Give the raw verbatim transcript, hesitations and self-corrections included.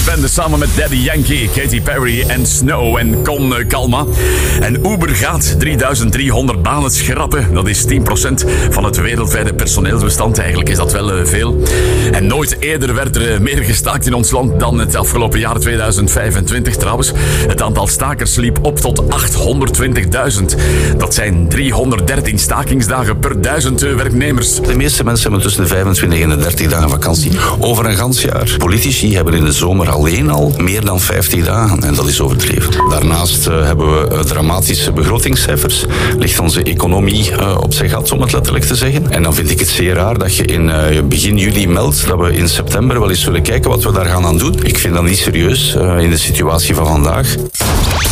bende samen met Daddy Yankee, Katy Perry en Snow en Con Calma. En Uber gaat drieduizend driehonderd banen schrappen. Dat is tien procent van het wereldwijde personeelsbestand. Eigenlijk is dat wel uh, veel. En nooit eerder werd er uh, meer gestaakt in ons land dan het afgelopen jaar tweeduizend vijfentwintig trouwens. Het aantal stakers liep op tot achthonderdtwintigduizend. Dat zijn driehonderddertien stakingsdagen per duizend uh, werknemers. De meeste mensen hebben tussen de vijfentwintig en de dertig dagen vakantie over een gans jaar. Politici hebben in de zomer alleen al meer dan vijftig dagen en dat is overdreven. Daarnaast uh, hebben we uh, dramatische begrotingscijfers. Ligt onze economie uh, op zijn gat, om het letterlijk te zeggen. En dan vind ik het zeer raar dat je in uh, begin juli meldt dat we in september wel eens zullen kijken wat we daar gaan aan doen. Ik vind dat niet serieus uh, in de situatie van vandaag.